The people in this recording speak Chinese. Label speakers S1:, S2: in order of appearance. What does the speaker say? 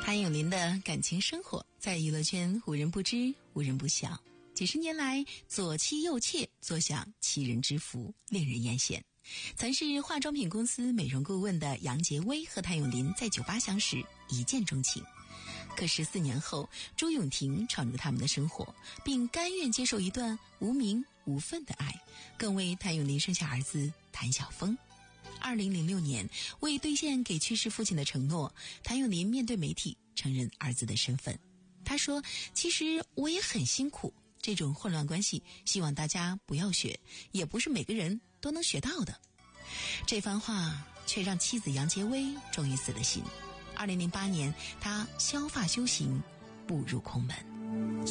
S1: 谭咏麟的感情生活在娱乐圈无人不知无人不晓，几十年来左妻右妾，坐享其人之福，令人艳羡。曾是化妆品公司美容顾问的杨洁薇和谭咏麟在酒吧相识，一见钟情。可14年后，朱永婷闯入他们的生活，并甘愿接受一段无名无分的爱，更为谭咏麟生下儿子谭晓峰。2006年，为兑现给去世父亲的承诺，谭咏麟面对媒体承认儿子的身份。他说，其实我也很辛苦，这种混乱关系希望大家不要学，也不是每个人都能学到的。这番话却让妻子杨洁薇终于死了心。2008年，他削发修行，步入空门。